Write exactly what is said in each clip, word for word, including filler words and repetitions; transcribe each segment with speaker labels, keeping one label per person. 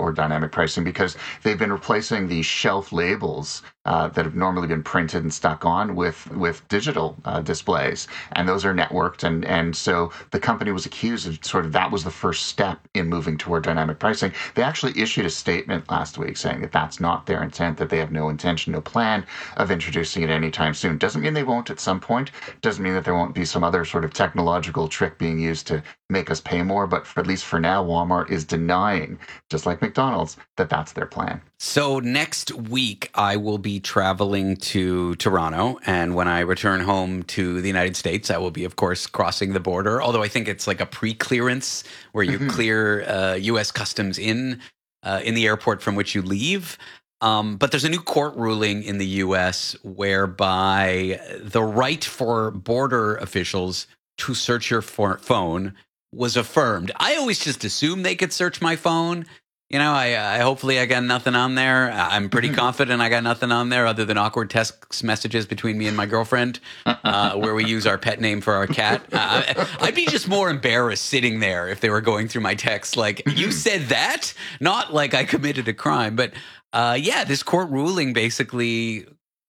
Speaker 1: toward dynamic pricing because they've been replacing the shelf labels uh, that have normally been printed and stuck on with with digital uh, displays, and those are networked, and and so the company was accused of sort of that was the first step in moving toward dynamic pricing. They actually issued a statement last week saying that that's not their intent, that they have no intention, no plan of introducing it anytime soon. Doesn't mean they won't at some point. Doesn't mean that there won't be some other sort of technological trick being used to make us pay more. But for, at least for now, Walmart is denying, just like McDonald's, that that's their plan.
Speaker 2: So next week, I will be traveling to Toronto. And when I return home to the United States, I will be, of course, crossing the border. Although I think it's like a pre-clearance where you mm-hmm. clear uh, U S customs in uh, in the airport from which you leave. Um, but there's a new court ruling in the U S whereby the right for border officials to search your for- phone was affirmed. I always just assumed they could search my phone. You know, I, I hopefully I got nothing on there. I'm pretty confident I got nothing on there other than awkward text messages between me and my girlfriend, uh, where we use our pet name for our cat. Uh, I'd be just more embarrassed sitting there if they were going through my texts like, you said that? Not like I committed a crime. But uh, yeah, this court ruling basically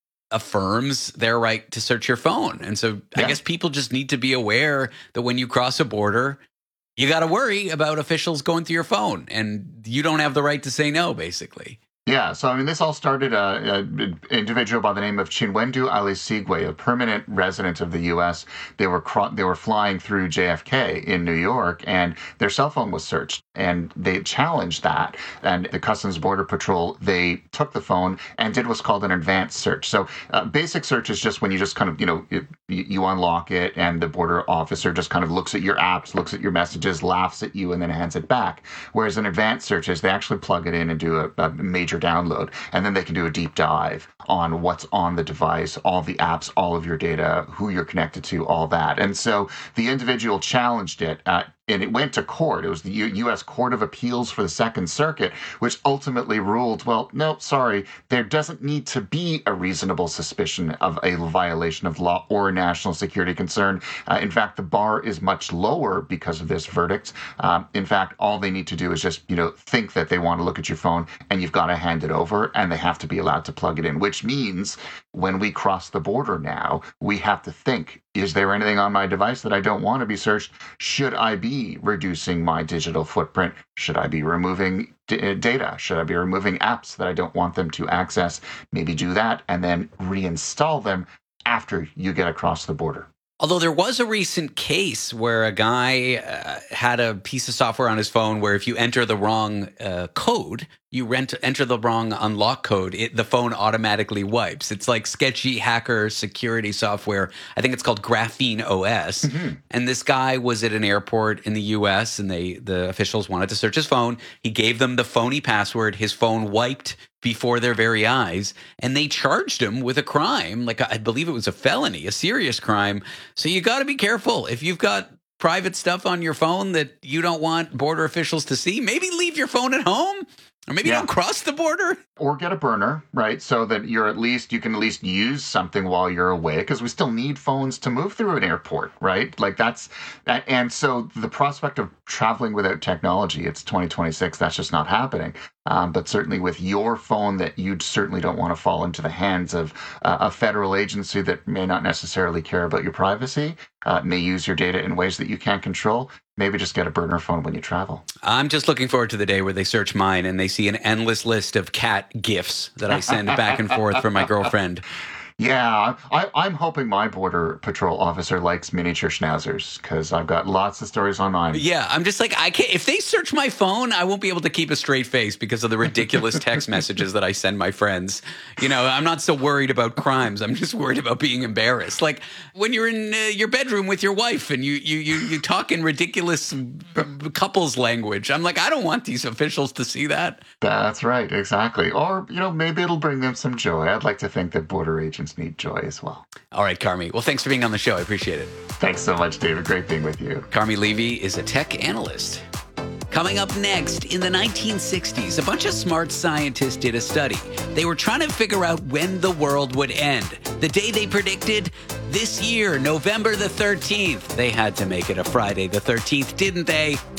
Speaker 2: affirms their right to search your phone. And so yeah. I guess people just need to be aware that when you cross a border, you got to worry about officials going through your phone, and you don't have the right to say no, basically.
Speaker 1: Yeah, so I mean, this all started uh, an individual by the name of Chinwendu Alisigwe, a permanent resident of the U S. They were cro- they were flying through J F K in New York, and their cell phone was searched, and they challenged that. And the Customs Border Patrol, they took the phone and did what's called an advanced search. So uh, basic search is just when you just kind of, you know, you, you unlock it, and the border officer just kind of looks at your apps, looks at your messages, laughs at you, and then hands it back. Whereas an advanced search is they actually plug it in and do a, a major download, and then they can do a deep dive on what's on the device, all the apps, all of your data, who you're connected to, all that. And so the individual challenged it, uh, and it went to court. It was the U- U.S. Court of Appeals for the Second Circuit, which ultimately ruled, well, no, sorry, there doesn't need to be a reasonable suspicion of a violation of law or a national security concern. Uh, in fact, the bar is much lower because of this verdict. Um, in fact, all they need to do is just, you know, think that they want to look at your phone, and you've got to hand it over, and they have to be allowed to plug it in, which means when we cross the border now, we have to think, is there anything on my device that I don't want to be searched? Should I be reducing my digital footprint? Should I be removing d- data? Should I be removing apps that I don't want them to access? Maybe do that and then reinstall them after you get across the border.
Speaker 2: Although there was a recent case where a guy uh, had a piece of software on his phone where if you enter the wrong uh, code, you rent, enter the wrong unlock code, it, the phone automatically wipes. It's like sketchy hacker security software. I think it's called Graphene O S. Mm-hmm. And this guy was at an airport in the U S, and they the officials wanted to search his phone. He gave them the phony password. His phone wiped before their very eyes, and they charged him with a crime. Like, I believe it was a felony, a serious crime. So you got to be careful. If you've got private stuff on your phone that you don't want border officials to see, maybe leave your phone at home. Or maybe yeah. don't cross the border.
Speaker 1: Or get a burner, right? So that you're at least, you can at least use something while you're away, because we still need phones to move through an airport, right? Like that's, and so the prospect of traveling without technology, it's twenty twenty-six, that's just not happening. Um, but certainly with your phone, that you certainly don't want to fall into the hands of uh, a federal agency that may not necessarily care about your privacy, uh, may use your data in ways that you can't control. Maybe just get a burner phone when you travel.
Speaker 2: I'm just looking forward to the day where they search mine and they see an endless list of cat gifs that I send back and forth from my girlfriend.
Speaker 1: Yeah, I, I'm hoping my Border Patrol officer likes miniature schnauzers, because I've got lots of stories on mine.
Speaker 2: Yeah, I'm just like, I can't. If they search my phone, I won't be able to keep a straight face because of the ridiculous text messages that I send my friends. You know, I'm not so worried about crimes. I'm just worried about being embarrassed. Like when you're in uh, your bedroom with your wife and you you you you talk in ridiculous couples language. I'm like, I don't want these officials to see that.
Speaker 1: That's right, exactly. Or, you know, maybe it'll bring them some joy. I'd like to think that border agents need joy as well.
Speaker 2: All right, Carmi. Well, thanks for being on the show. I appreciate it.
Speaker 1: Thanks so much, David. Great being with you.
Speaker 2: Carmi Levy is a tech analyst. Coming up next, in the nineteen sixties, a bunch of smart scientists did a study. They were trying to figure out when the world would end. The day they predicted, this year, November the thirteenth. They had to make it a Friday the thirteenth, didn't they?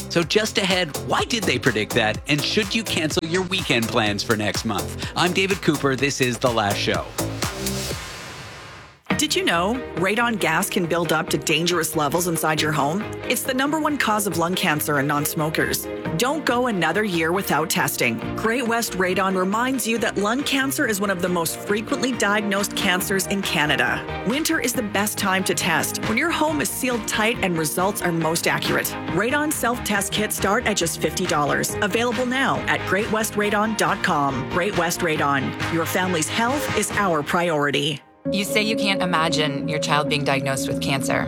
Speaker 2: So just ahead, why did they predict that? And should you cancel your weekend plans for next month? I'm David Cooper. This is The Last Show.
Speaker 3: Did you know radon gas can build up to dangerous levels inside your home? It's the number one cause of lung cancer in non-smokers. Don't go another year without testing. Great West Radon reminds you that lung cancer is one of the most frequently diagnosed cancers in Canada. Winter is the best time to test, when your home is sealed tight and results are most accurate. Radon self-test kits start at just fifty dollars. Available now at great west radon dot com. Great West Radon. Your family's health is our priority.
Speaker 4: You say you can't imagine your child being diagnosed with cancer,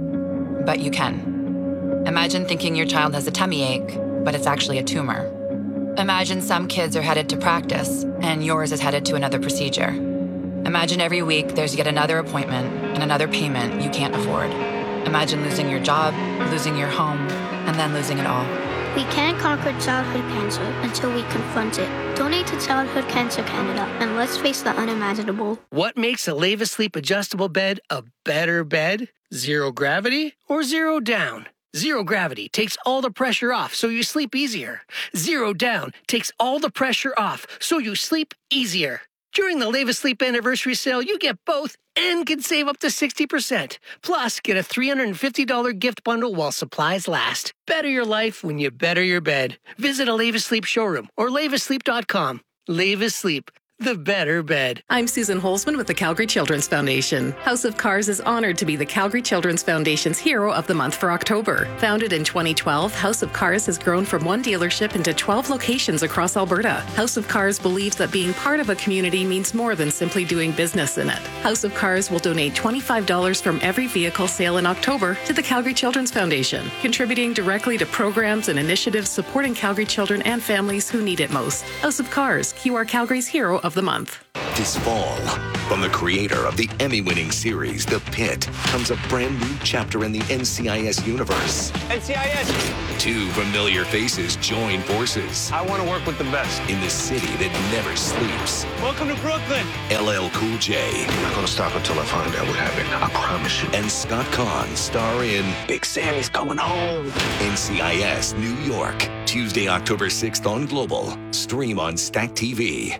Speaker 4: but you can. Imagine thinking your child has a tummy ache, but it's actually a tumor. Imagine some kids are headed to practice, and yours is headed to another procedure. Imagine every week there's yet another appointment and another payment you can't afford. Imagine losing your job, losing your home, and then losing it all.
Speaker 5: We can't conquer childhood cancer until we confront it. Donate to Childhood Cancer Canada, and let's face the unimaginable.
Speaker 6: What makes a Leva Sleep adjustable bed a better bed? Zero gravity or zero down? Zero gravity takes all the pressure off so you sleep easier. Zero down takes all the pressure off so you sleep easier. During the Leva Sleep anniversary sale, you get both and can save up to sixty percent. Plus, get a three hundred fifty dollars gift bundle while supplies last. Better your life when you better your bed. Visit a Leva Sleep showroom or leva sleep dot com. Leva Sleep, the better bed.
Speaker 7: I'm Susan Holzman with the Calgary Children's Foundation. House of Cars is honored to be the Calgary Children's Foundation's Hero of the Month for October. Founded in twenty twelve, House of Cars has grown from one dealership into twelve locations across Alberta. House of Cars believes that being part of a community means more than simply doing business in it. House of Cars will donate twenty-five dollars from every vehicle sale in October to the Calgary Children's Foundation, contributing directly to programs and initiatives supporting Calgary children and families who need it most. House of Cars, Q R Calgary's Hero of the Month.
Speaker 8: This fall, from the creator of the Emmy-winning series, The Pit, comes a brand new chapter in the N C I S universe.
Speaker 9: N C I S!
Speaker 8: Two familiar faces join forces
Speaker 9: I want to work with the best.
Speaker 8: in the city that never sleeps.
Speaker 9: Welcome to Brooklyn!
Speaker 8: L L Cool J.
Speaker 10: I'm not gonna stop until I find out what happened. I promise you.
Speaker 8: And Scott Kahn star in
Speaker 10: Big Sammy's coming home.
Speaker 8: N C I S New York, Tuesday, October sixth on Global. Stream on Stack T V.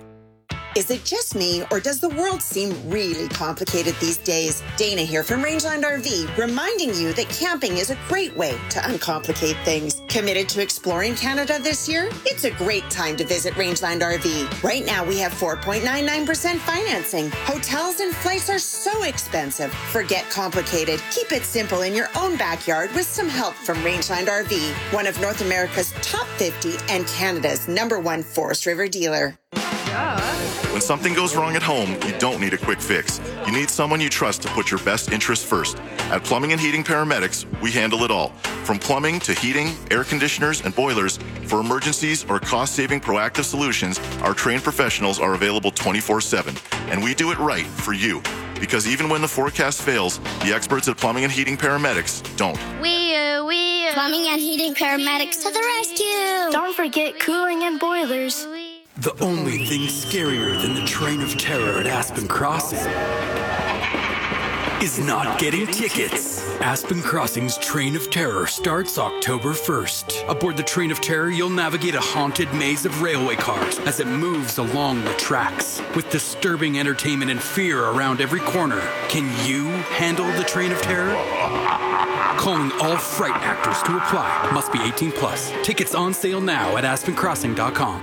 Speaker 11: Is it just me, or does the world seem really complicated these days? Dana here from Rangeland R V, reminding you that camping is a great way to uncomplicate things. Committed to exploring Canada this year? It's a great time to visit Rangeland R V. Right now, we have four point nine nine percent financing. Hotels and flights are so expensive. Forget complicated. Keep it simple in your own backyard with some help from Rangeland R V, one of North America's top fifty and Canada's number one Forest River dealer.
Speaker 12: When something goes wrong at home, you don't need a quick fix. You need someone you trust to put your best interests first. At Plumbing and Heating Paramedics, we handle it all. From plumbing to heating, air conditioners, and boilers, for emergencies or cost-saving proactive solutions, our trained professionals are available twenty-four seven. And we do it right for you. Because even when the forecast fails, the experts at Plumbing and Heating Paramedics don't.
Speaker 5: We, uh, we, uh, Plumbing and Heating Paramedics to the rescue! Don't forget cooling and boilers.
Speaker 13: The only thing scarier than the train of terror at Aspen Crossing is not getting tickets. Aspen Crossing's Train of Terror starts October first. Aboard the Train of Terror, you'll navigate a haunted maze of railway cars as it moves along the tracks, with disturbing entertainment and fear around every corner. Can you handle the Train of Terror? Calling all fright actors to apply. Must be eighteen plus. Tickets on sale now at aspen crossing dot com.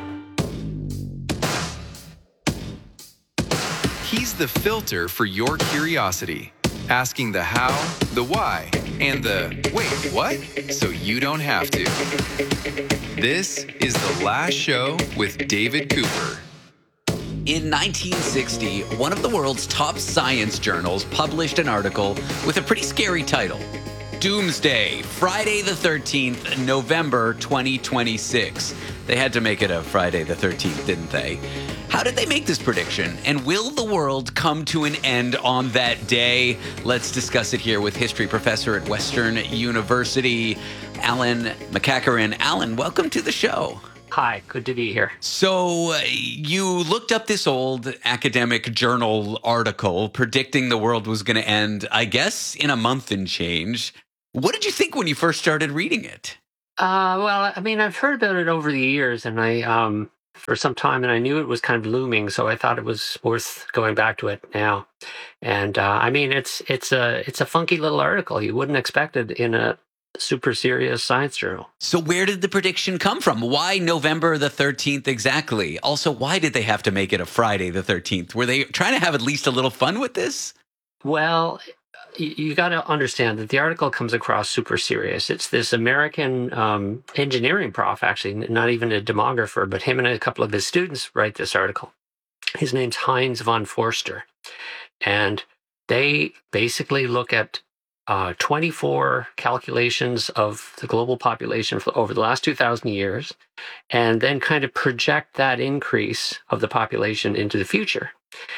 Speaker 14: He's the filter for your curiosity, asking the how, the why, and the wait, what? So you don't have to. This is The Last Show with David Cooper.
Speaker 2: In nineteen sixty, one of the world's top science journals published an article with a pretty scary title. Doomsday, Friday the thirteenth, November twenty twenty-six. They had to make it a Friday the thirteenth, didn't they? How did they make this prediction? And will the world come to an end on that day? Let's discuss it here with history professor at Western University, Alan MacEachern. Alan, welcome to the show.
Speaker 15: Hi, good to be here.
Speaker 2: So uh, you looked up this old academic journal article predicting the world was going to end, I guess, in a month and change. What did you think when you first started reading it?
Speaker 15: Uh, well, I mean, I've heard about it over the years, and I um, for some time, and I knew it was kind of looming, so I thought it was worth going back to it now. And uh, I mean, it's it's a it's a funky little article. You wouldn't expect it in a super serious science journal.
Speaker 2: So where did the prediction come from? Why November the thirteenth exactly? Also, why did they have to make it a Friday the thirteenth? Were they trying to have at least a little fun with this?
Speaker 15: Well, you, you got to understand that the article comes across super serious. It's this American um, engineering prof, actually, not even a demographer, but him and a couple of his students write this article. His name's Heinz von Forster. And they basically look at uh, twenty-four calculations of the global population for over the last two thousand years, and then kind of project that increase of the population into the future.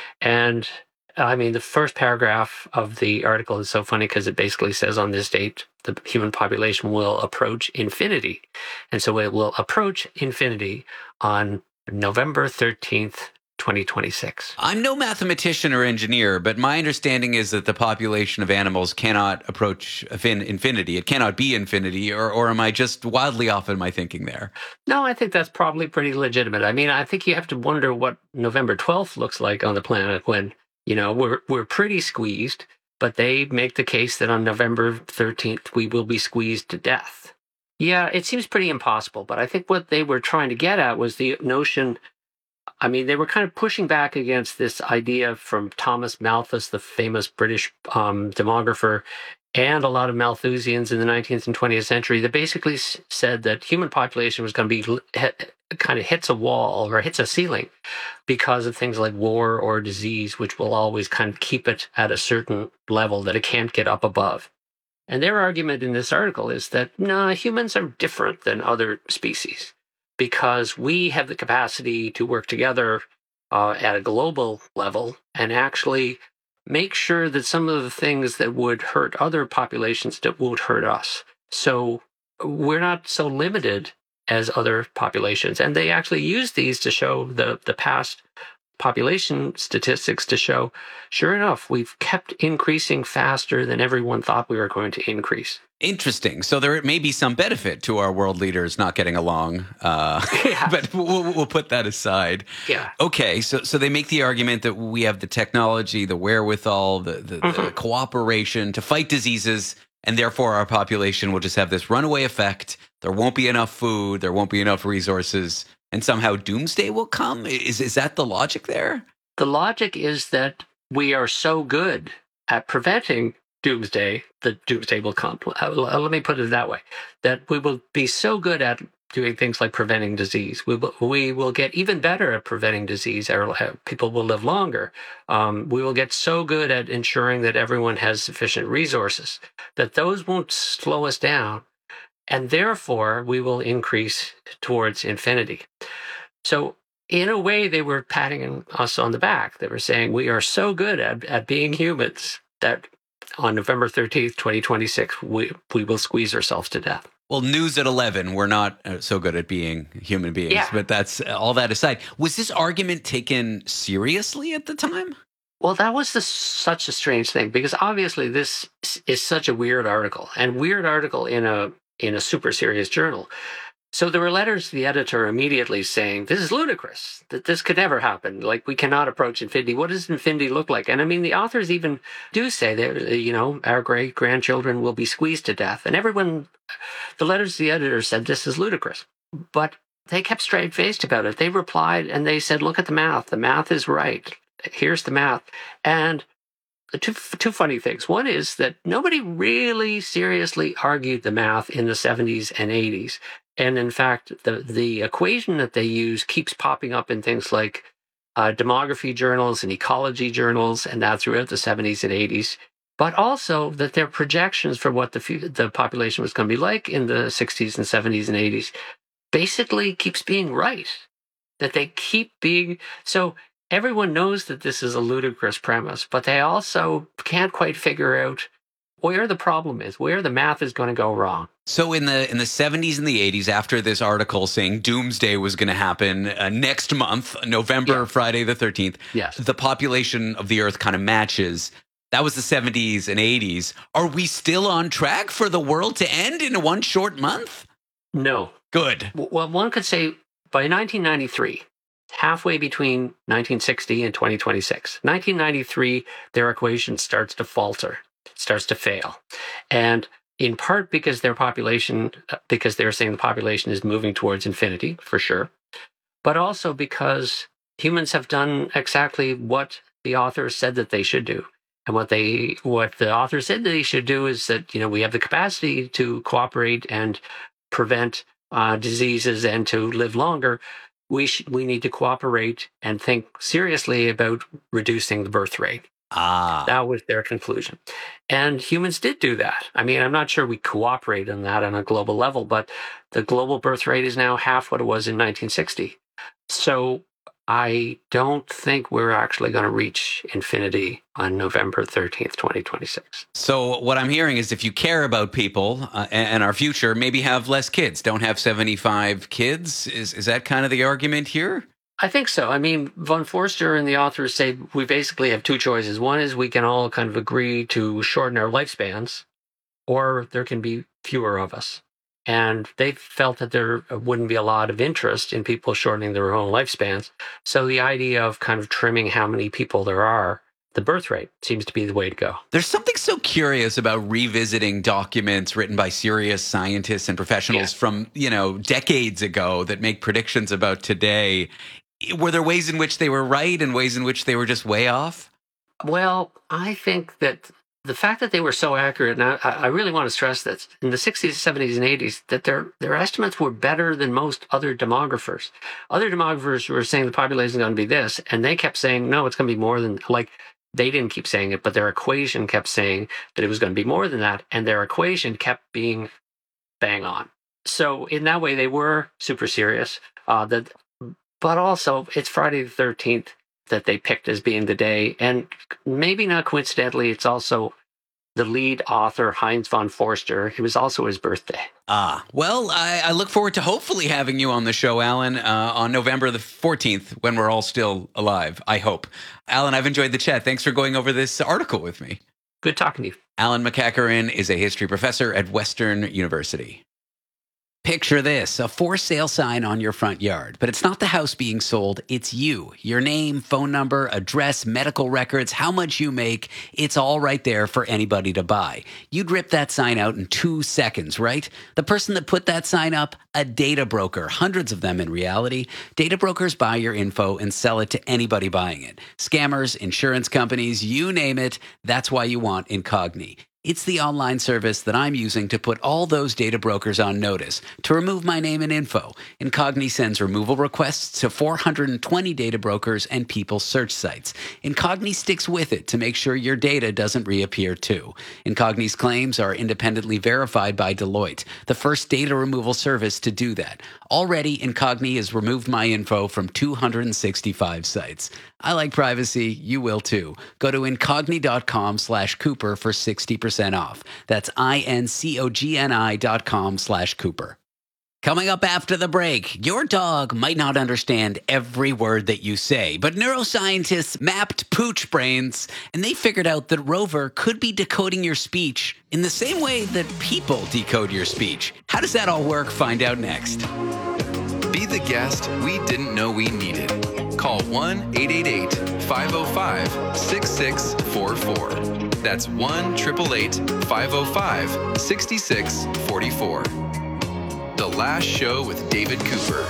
Speaker 15: And I mean, the first paragraph of the article is so funny because it basically says on this date, the human population will approach infinity. And so it will approach infinity on November thirteenth, twenty twenty-six.
Speaker 2: I'm no mathematician or engineer, but my understanding is that the population of animals cannot approach infinity. It cannot be infinity, or, or am I just wildly off in my thinking there?
Speaker 15: No, I think that's probably pretty legitimate. I mean, I think you have to wonder what November twelfth looks like on the planet when, you know, we're we're pretty squeezed, but they make the case that on November thirteenth, we will be squeezed to death. Yeah, it seems pretty impossible, but I think what they were trying to get at was the notion. I mean, they were kind of pushing back against this idea from Thomas Malthus, the famous British um, demographer, and a lot of Malthusians in the nineteenth and twentieth century that basically s- said that human population was going to be hit, kind of hits a wall or hits a ceiling because of things like war or disease, which will always kind of keep it at a certain level that it can't get up above. And their argument in this article is that, no, humans are different than other species, because we have the capacity to work together uh, at a global level and actually make sure that some of the things that would hurt other populations that won't hurt us. So we're not so limited as other populations. And they actually use these to show the, the past population statistics to show, sure enough, we've kept increasing faster than everyone thought we were going to increase.
Speaker 2: Interesting. So there may be some benefit to our world leaders not getting along, uh,
Speaker 15: yeah.
Speaker 2: but we'll, we'll put that aside.
Speaker 15: Yeah.
Speaker 2: Okay. So so they make the argument that we have the technology, the wherewithal, the, the, mm-hmm. the cooperation to fight diseases, and therefore our population will just have this runaway effect. There won't be enough food. There won't be enough resources. And somehow doomsday will come? Is is that the logic there?
Speaker 15: The logic is that we are so good at preventing doomsday that doomsday will come. Let me put it that way, that we will be so good at doing things like preventing disease. We will, we will get even better at preventing disease. Our, people will live longer. Um, we will get so good at ensuring that everyone has sufficient resources that those won't slow us down. And therefore, we will increase towards infinity. So in a way, they were patting us on the back. They were saying, we are so good at, at being humans that on November thirteenth, twenty twenty-six, we, we will squeeze ourselves to death.
Speaker 2: Well, news at eleven, we're not so good at being human beings.
Speaker 15: Yeah.
Speaker 2: But that's all that aside. Was this argument taken seriously at the time?
Speaker 15: Well, that was the, such a strange thing, because obviously this is such a weird article, and weird article in a in a super serious journal. So there were letters to the editor immediately saying, this is ludicrous, that this could never happen. Like, we cannot approach infinity. What does infinity look like? And I mean, the authors even do say that, you know, our great grandchildren will be squeezed to death. And everyone, the letters to the editor said, this is ludicrous. But they kept straight-faced about it. They replied and they said, look at the math. The math is right. Here's the math. And Two, two funny things. One is that nobody really seriously argued the math in the seventies and eighties. And in fact, the, the equation that they use keeps popping up in things like uh, demography journals and ecology journals, and that throughout the seventies and eighties. But also that their projections for what the, the population was going to be like in the sixties and seventies and eighties basically keeps being right. That they keep being... so. Everyone knows that this is a ludicrous premise, but they also can't quite figure out where the problem is, where the math is going to go wrong.
Speaker 2: So in the in the seventies and the eighties, after this article saying doomsday was going to happen uh, next month, November, yeah. Friday the thirteenth,
Speaker 15: yes.
Speaker 2: The population of the Earth kind of matches. That was the seventies and eighties. Are we still on track for the world to end in one short month?
Speaker 15: No.
Speaker 2: Good.
Speaker 15: Well, one could say by nineteen ninety-three, halfway between nineteen sixty and twenty twenty-six, nineteen ninety-three, their equation starts to falter, starts to fail. And in part because their population, because they're saying the population is moving towards infinity, for sure, but also because humans have done exactly what the authors said that they should do. And what they, what the authors said that they should do is that, you know, we have the capacity to cooperate and prevent uh, diseases and to live longer. We sh- we need to cooperate and think seriously about reducing the birth rate.
Speaker 2: Ah.
Speaker 15: That was their conclusion. And humans did do that. I mean, I'm not sure we cooperate on that on a global level, but the global birth rate is now half what it was in nineteen sixty. So I don't think we're actually going to reach infinity on November thirteenth, twenty twenty-six.
Speaker 2: So what I'm hearing is if you care about people uh, and our future, maybe have less kids. Don't have seventy-five kids. Is is that kind of the argument here?
Speaker 15: I think so. I mean, von Forster and the authors say we basically have two choices. One is we can all kind of agree to shorten our lifespans, or there can be fewer of us. And they felt that there wouldn't be a lot of interest in people shortening their own lifespans. So the idea of kind of trimming how many people there are, the birth rate, seems to be the way to go.
Speaker 2: There's something so curious about revisiting documents written by serious scientists and professionals yeah. from, you know, decades ago that make predictions about today. Were there ways in which they were right and ways in which they were just way off?
Speaker 15: Well, I think that the fact that they were so accurate, and I, I really want to stress that in the sixties, seventies, and eighties, that their their estimates were better than most other demographers. Other demographers were saying the population is going to be this, and they kept saying, no, it's going to be more than, like, they didn't keep saying it, but their equation kept saying that it was going to be more than that, and their equation kept being bang on. So in that way, they were super serious. Uh, that, but also, it's Friday the thirteenth that they picked as being the day, and maybe not coincidentally, it's also the lead author, Heinz von Forster. It was also his birthday.
Speaker 2: Ah, well, I, I look forward to hopefully having you on the show, Alan, uh, on November the fourteenth, when we're all still alive, I hope. Alan, I've enjoyed the chat. Thanks for going over this article with me.
Speaker 15: Good talking to you.
Speaker 2: Alan MacEachern is a history professor at Western University. Picture this, a for sale sign on your front yard, but it's not the house being sold, it's you. Your name, phone number, address, medical records, how much you make, it's all right there for anybody to buy. You'd rip that sign out in two seconds, right? The person that put that sign up, a data broker, hundreds of them in reality. Data brokers buy your info and sell it to anybody buying it. Scammers, insurance companies, you name it, that's why you want Incogni. It's the online service that I'm using to put all those data brokers on notice to remove my name and info. Incogni sends removal requests to four hundred twenty data brokers and people search sites. Incogni sticks with it to make sure your data doesn't reappear too. Incogni's claims are independently verified by Deloitte, the first data removal service to do that. Already, Incogni has removed my info from two hundred sixty-five sites. I like privacy. You will too. Go to incogni.com slash Cooper for sixty percent off. That's I-N-C-O-G-N-I dot com slash Cooper. Coming up after the break, your dog might not understand every word that you say, but neuroscientists mapped pooch brains, and they figured out that Rover could be decoding your speech in the same way that people decode your speech. How does that all work? Find out next.
Speaker 14: Be the guest we didn't know we needed. Call one eight eight eight, five oh five, six six four four. That's one eight eight eight, five oh five, six six four four. The Last Show with David Cooper.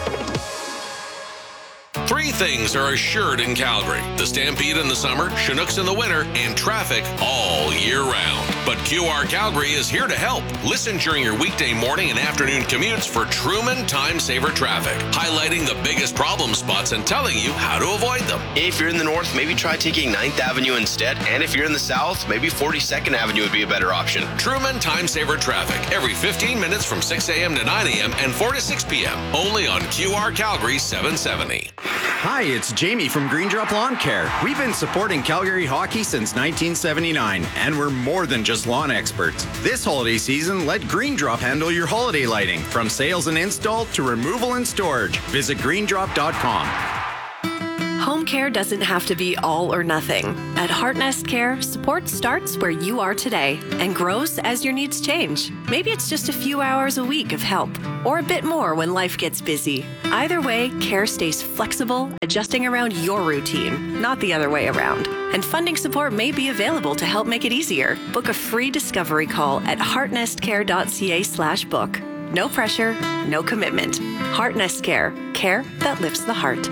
Speaker 16: Three things are assured in Calgary: the Stampede in the summer, Chinooks in the winter, and traffic all year round. But Q R Calgary is here to help. Listen during your weekday morning and afternoon commutes for Truman Time Saver Traffic, highlighting the biggest problem spots and telling you how to avoid them.
Speaker 17: If you're in the north, maybe try taking ninth Avenue instead. And if you're in the south, maybe forty-second Avenue would be a better option.
Speaker 16: Truman Time Saver Traffic, every fifteen minutes from six a.m. to nine a.m. and four to six p.m. Only on Q R Calgary seven seventy.
Speaker 18: Hi, it's Jamie from Green Drop Lawn Care. We've been supporting Calgary hockey since nineteen seventy-nine, and we're more than just lawn experts. This holiday season, let Green Drop handle your holiday lighting, from sales and install to removal and storage. Visit green drop dot com.
Speaker 3: Home
Speaker 19: care doesn't have to be all or nothing. At Heartnest Care, support starts where you are today and grows as your needs change. Maybe it's just a few hours a week of help, or a bit more when life gets busy. Either way, care stays flexible, adjusting around your routine, not the other way around. And funding support may be available to help make it easier. Book a free discovery call at heartnestcare.ca slash book. No pressure, no commitment. Heartnest Care. Care that lifts the heart.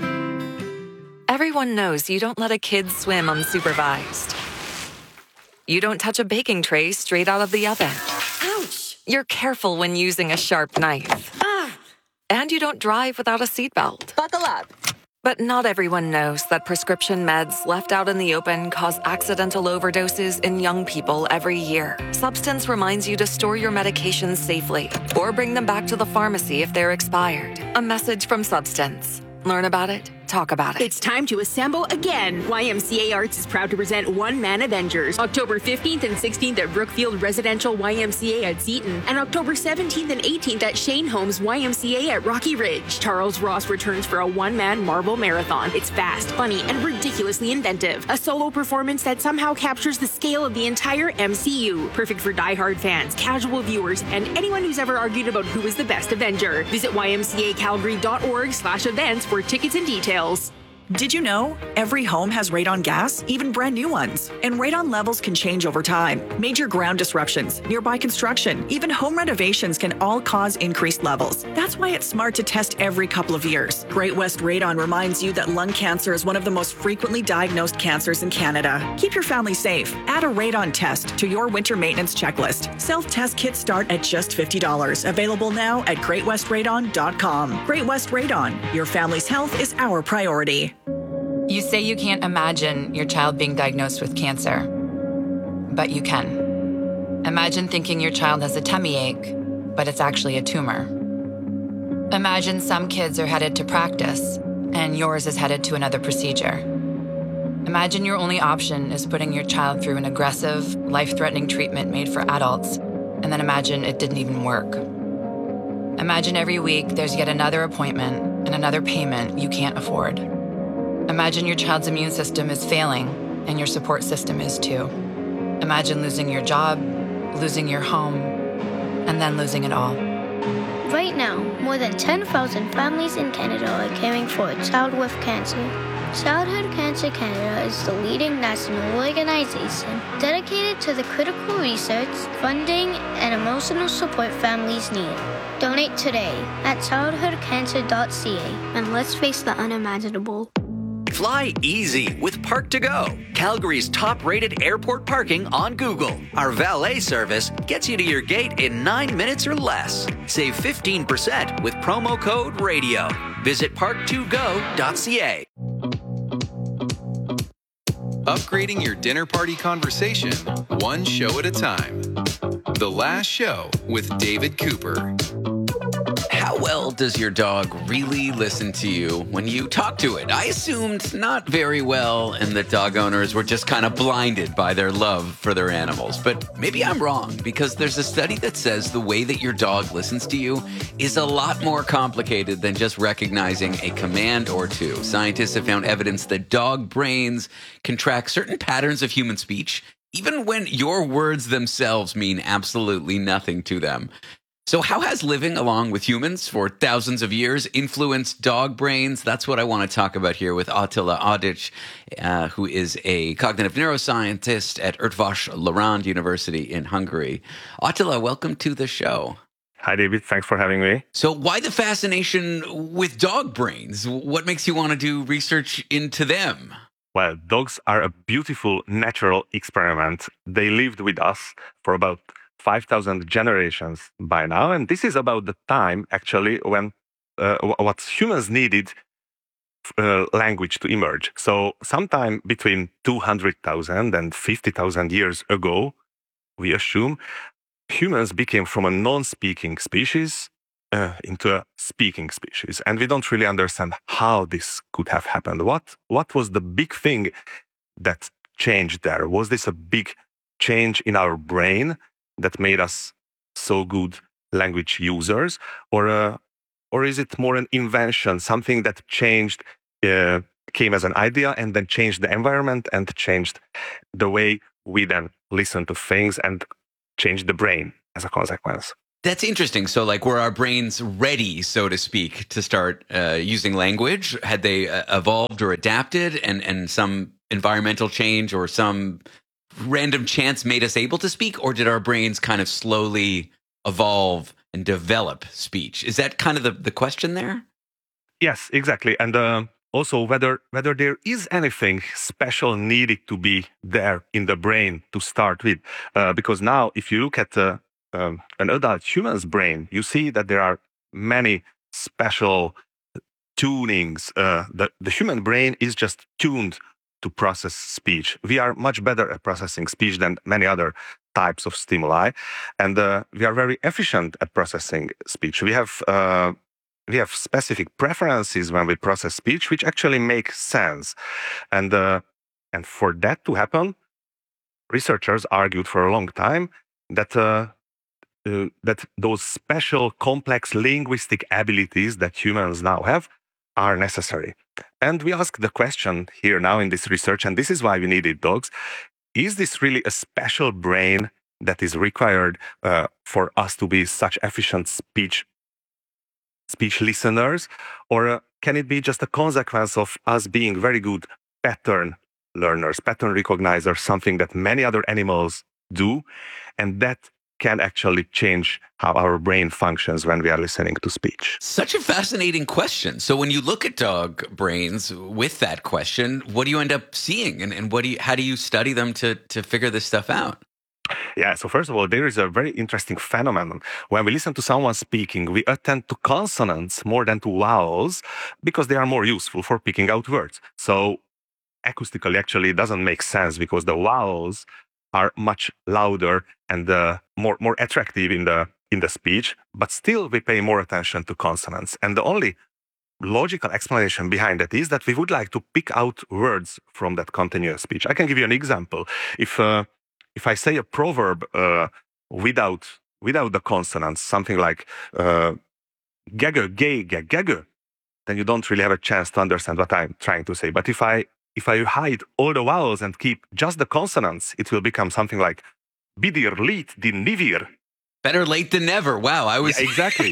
Speaker 4: Everyone knows you don't let a kid swim unsupervised. You don't touch a baking tray straight out of the oven. Ouch! You're careful when using a sharp knife. Ah! And you don't drive without a seatbelt. Buckle up. But not everyone knows that prescription meds left out in the open cause accidental overdoses in young people every year. Substance reminds you to store your medications safely or bring them back to the pharmacy if they're expired. A message from Substance. Learn about it. Talk about it.
Speaker 20: It's time to assemble again. Y M C A Arts is proud to present One Man Avengers, October fifteenth and sixteenth at Brookfield Residential Y M C A at Seton, and October seventeenth and eighteenth at Shane Holmes Y M C A at Rocky Ridge. Charles Ross returns for a one-man Marvel marathon. It's fast, funny, and ridiculously inventive. A solo performance that somehow captures the scale of the entire M C U. Perfect for diehard fans, casual viewers, and anyone who's ever argued about who is the best Avenger. Visit y m c a calgary dot org slash events for tickets and details.
Speaker 3: Did you know every home has radon gas, even brand new ones? And radon levels can change over time. Major ground disruptions, nearby construction, even home renovations can all cause increased levels. That's why it's smart to test every couple of years. Great West Radon reminds you that lung cancer is one of the most frequently diagnosed cancers in Canada. Keep your family safe. Add a radon test to your winter maintenance checklist. Self-test kits start at just fifty dollars. Available now at great west radon dot com. Great West Radon. Your family's health is our priority.
Speaker 4: You say you can't imagine your child being diagnosed with cancer, but you can. Imagine thinking your child has a tummy ache, but it's actually a tumor. Imagine some kids are headed to practice, and yours is headed to another procedure. Imagine your only option is putting your child through an aggressive, life-threatening treatment made for adults, and then imagine it didn't even work. Imagine every week there's yet another appointment and another payment you can't afford. Imagine your child's immune system is failing, and your support system is too. Imagine losing your job, losing your home, and then losing it all.
Speaker 5: Right now, more than ten thousand families in Canada are caring for a child with cancer. Childhood Cancer Canada is the leading national organization dedicated to the critical research, funding, and emotional support families need. Donate today at childhood cancer dot c a and let's face the unimaginable.
Speaker 21: Fly easy with Park to Go, Calgary's top-rated airport parking on Google. Our valet service gets you to your gate in nine minutes or less. Save fifteen percent with promo code RADIO. Visit park to go dot c a.
Speaker 14: Upgrading your dinner party conversation, one show at a time. The Last Show with David Cooper.
Speaker 2: How well does your dog really listen to you when you talk to it? I assumed not very well, and that dog owners were just kind of blinded by their love for their animals. But maybe I'm wrong, because there's a study that says the way that your dog listens to you is a lot more complicated than just recognizing a command or two. Scientists have found evidence that dog brains can track certain patterns of human speech, even when your words themselves mean absolutely nothing to them. So how has living along with humans for thousands of years influenced dog brains? That's what I want to talk about here with Attila Adic, uh, who is a cognitive neuroscientist at Eötvös Loránd University in Hungary. Attila, welcome to the show.
Speaker 22: Hi, David. Thanks for having me.
Speaker 2: So why the fascination with dog brains? What makes you want to do research into them?
Speaker 22: Well, dogs are a beautiful natural experiment. They lived with us for about five thousand generations by now. And this is about the time, actually, when uh, what humans needed uh, language to emerge. So sometime between two hundred thousand and fifty thousand years ago, we assume, humans became from a non-speaking species uh, into a speaking species. And we don't really understand how this could have happened. What, what was the big thing that changed there? Was this a big change in our brain that made us so good language users, or uh, or is it more an invention, something that changed uh, came as an idea and then changed the environment and changed the way we then listen to things and changed the brain as a consequence.
Speaker 2: That's interesting. So, like, were our brains ready, so to speak, to start uh, using language? Had they uh, evolved or adapted, and, and some environmental change or some random chance made us able to speak? Or did our brains kind of slowly evolve and develop speech? Is that kind of the, the question there?
Speaker 22: Yes, exactly. And uh, also whether whether there is anything special needed to be there in the brain to start with. Uh, because now, if you look at uh, um, an adult human's brain, you see that there are many special tunings. Uh, the, the human brain is just tuned to process speech. We are much better at processing speech than many other types of stimuli. And uh, we are very efficient at processing speech. We have... Uh, We have specific preferences when we process speech, which actually make sense. And, uh, and for that to happen, researchers argued for a long time that, uh, uh, that those special complex linguistic abilities that humans now have are necessary. And we ask the question here now in this research, and this is why we needed dogs, is this really a special brain that is required uh, for us to be such efficient speech speech listeners, or uh, can it be just a consequence of us being very good pattern learners, pattern recognizers, something that many other animals do, and that can actually change how our brain functions when we are listening to speech?
Speaker 2: Such a fascinating question. So when you look at dog brains with that question, what do you end up seeing, and, and what do you, how do you study them to, to figure this stuff out?
Speaker 22: Yeah, so first of all, there is a very interesting phenomenon. When we listen to someone speaking, we attend to consonants more than to vowels because they are more useful for picking out words. So acoustically, actually, it doesn't make sense because the vowels are much louder and uh, more more attractive in the in the speech, but still we pay more attention to consonants. And the only logical explanation behind that is that we would like to pick out words from that continuous speech. I can give you an example. If uh, If I say a proverb uh, without without the consonants, something like uh, "gagger, gay, gag, gagger," then you don't really have a chance to understand what I'm trying to say. But if I if I hide all the vowels and keep just the consonants, it will become something like "bidir, liet, din, nivir."
Speaker 2: Better late than never. Wow, I was
Speaker 22: yeah, exactly.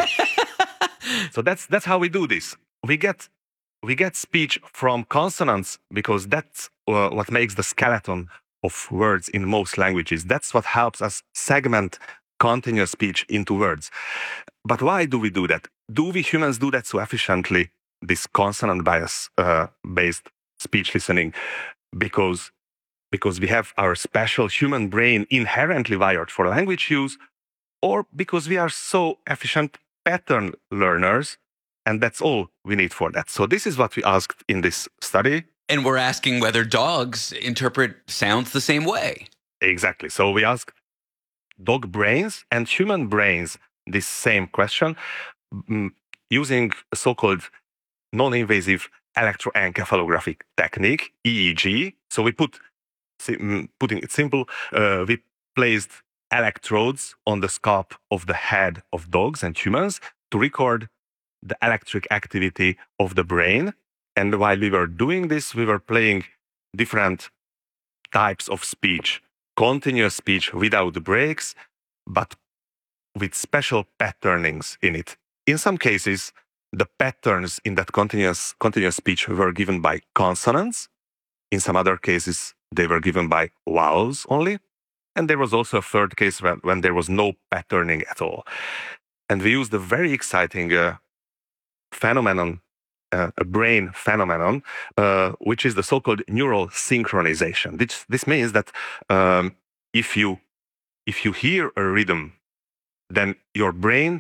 Speaker 22: So that's that's how we do this. We get we get speech from consonants because that's uh, what makes the skeleton of words in most languages. That's what helps us segment continuous speech into words. But why do we do that? Do we humans do that so efficiently, this consonant bias uh, based speech listening, because because we have our special human brain inherently wired for language use, or because we are so efficient pattern learners, and that's all we need for that? So this is what we asked in this study.
Speaker 2: And we're asking whether dogs interpret sounds the same way.
Speaker 22: Exactly. So we asked dog brains and human brains this same question um, using a so-called non-invasive electroencephalographic technique, E E G. So we put, putting it simple, uh, we placed electrodes on the scalp of the head of dogs and humans to record the electric activity of the brain. And while we were doing this, we were playing different types of speech, continuous speech without breaks, but with special patternings in it. In some cases, the patterns in that continuous, continuous speech were given by consonants. In some other cases, they were given by vowels only. And there was also a third case when, when there was no patterning at all. And we used a very exciting uh, phenomenon, Uh, a brain phenomenon, uh, which is the so-called neural synchronization. This, this means that um, if you if you hear a rhythm, then your brain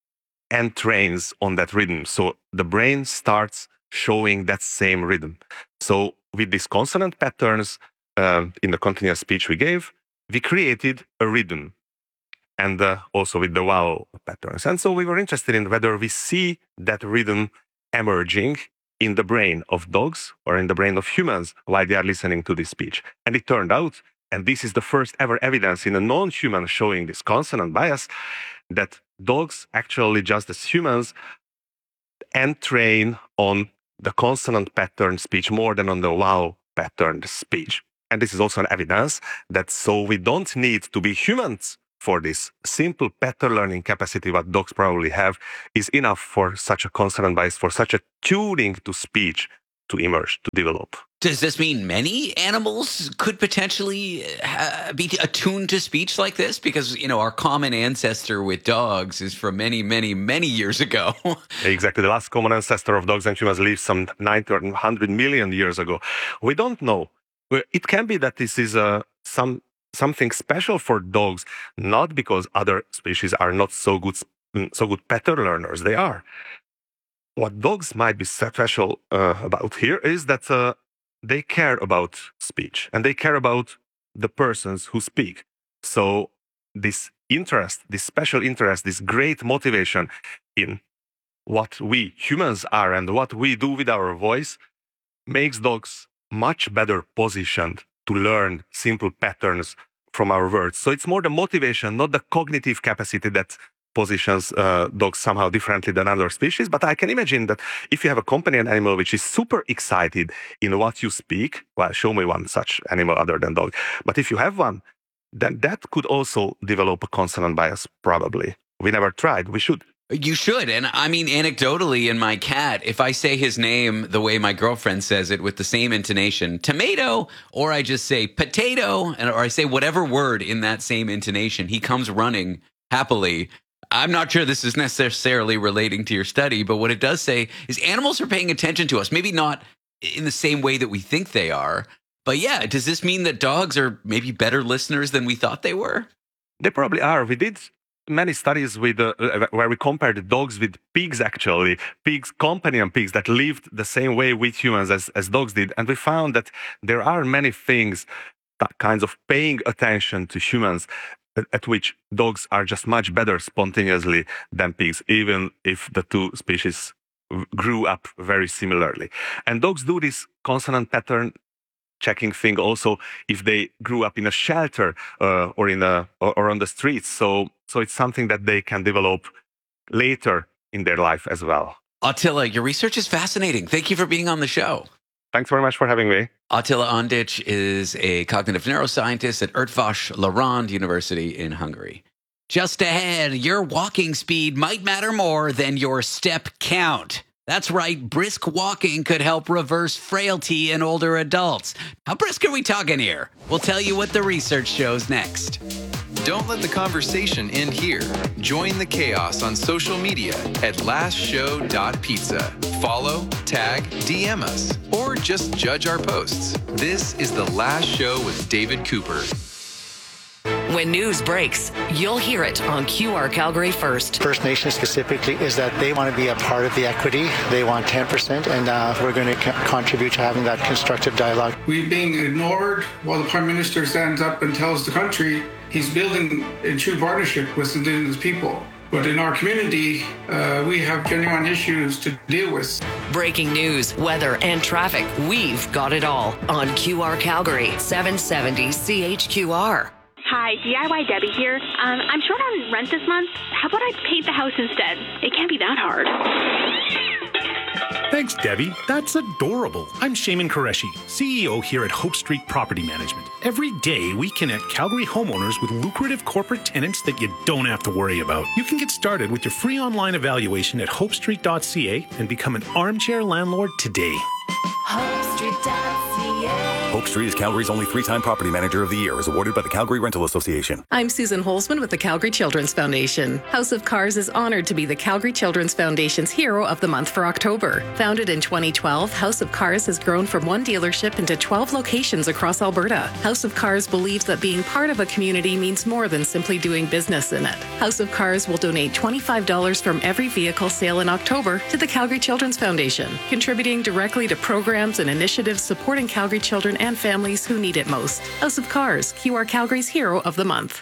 Speaker 22: entrains on that rhythm. So the brain starts showing that same rhythm. So with these consonant patterns uh, in the continuous speech we gave, we created a rhythm, and uh, also with the vowel patterns. And so we were interested in whether we see that rhythm emerging in the brain of dogs or in the brain of humans while they are listening to this speech. And it turned out, and this is the first ever evidence in a non-human showing this consonant bias, that dogs actually, just as humans, entrain on the consonant pattern speech more than on the vowel pattern speech. And this is also an evidence that so we don't need to be humans for this. Simple pattern learning capacity what dogs probably have is enough for such a consonant bias, for such a tuning to speech to emerge, to develop.
Speaker 2: Does this mean many animals could potentially uh, be attuned to speech like this? Because, you know, our common ancestor with dogs is from many, many, many years ago.
Speaker 22: Exactly. The last common ancestor of dogs and humans lived some ninety or one hundred million years ago. We don't know. It can be that this is uh, some something special for dogs, not because other species are not so good, so good pattern learners. They are. What dogs might be special uh, about here is that uh, they care about speech and they care about the persons who speak. So this interest, this special interest, this great motivation in what we humans are and what we do with our voice makes dogs much better positioned to learn simple patterns from our words. So it's more the motivation, not the cognitive capacity that positions uh, dogs somehow differently than other species. But I can imagine that if you have a companion animal which is super excited in what you speak, well, show me one such animal other than dog. But if you have one, then that could also develop a consonant bias, probably. We never tried. We should.
Speaker 2: You should. And I mean, anecdotally, in my cat, if I say his name the way my girlfriend says it with the same intonation, tomato, or I just say potato, and or I say whatever word in that same intonation, he comes running happily. I'm not sure this is necessarily relating to your study, but what it does say is animals are paying attention to us. Maybe not in the same way that we think they are. But yeah, does this mean that dogs are maybe better listeners than we thought they were?
Speaker 22: They probably are. We did many studies with uh, where we compared dogs with pigs, actually, pigs, companion pigs that lived the same way with humans as, as dogs did. And we found that there are many things, that kinds of paying attention to humans at, at which dogs are just much better spontaneously than pigs, even if the two species grew up very similarly. And dogs do this consonant pattern checking thing also if they grew up in a shelter uh, or in a or, or on the streets. So so it's something that they can develop later in their life as well.
Speaker 2: Attila, your research is fascinating. Thank you for being on the show.
Speaker 22: Thanks very much for having me.
Speaker 2: Attila Ondic is a cognitive neuroscientist at Eötvös Loránd University in Hungary. Just ahead, your walking speed might matter more than your step count. That's right, brisk walking could help reverse frailty in older adults. How brisk are we talking here? We'll tell you what the research shows next.
Speaker 14: Don't let the conversation end here. Join the chaos on social media at last show dot pizza. Follow, tag, D M us, or just judge our posts. This is The Last Show with David Cooper.
Speaker 1: When news breaks, you'll hear it on Q R Calgary First.
Speaker 6: First Nations specifically is that they want to be a part of the equity. They want ten percent, and uh, we're going to co- contribute to having that constructive dialogue.
Speaker 23: We're being ignored while the Prime Minister stands up and tells the country he's building a true partnership with Indigenous people. But in our community, uh, we have genuine issues to deal with.
Speaker 1: Breaking news, weather, and traffic. We've got it all on Q R Calgary, seven seventy C H Q R.
Speaker 24: Hi, D I Y Debbie here. Um, I'm short on rent this month. How about I paint the house instead? It can't be that hard.
Speaker 25: Thanks, Debbie. That's adorable. I'm Shaman Qureshi, C E O here at Hope Street Property Management. Every day, we connect Calgary homeowners with lucrative corporate tenants that you don't have to worry about. You can get started with your free online evaluation at hope street dot c a and become an armchair landlord today.
Speaker 26: hope street dot c a Hope Street is Calgary's only three-time Property Manager of the Year, as awarded by the Calgary Rental Association.
Speaker 7: I'm Susan Holzman with the Calgary Children's Foundation. House of Cars is honored to be the Calgary Children's Foundation's Hero of the Month for October. Founded in twenty twelve, House of Cars has grown from one dealership into twelve locations across Alberta. House of Cars believes that being part of a community means more than simply doing business in it. House of Cars will donate twenty-five dollars from every vehicle sale in October to the Calgary Children's Foundation, contributing directly to programs and initiatives supporting Calgary children and families who need it most. House of Cars, Q R Calgary's Hero of the Month.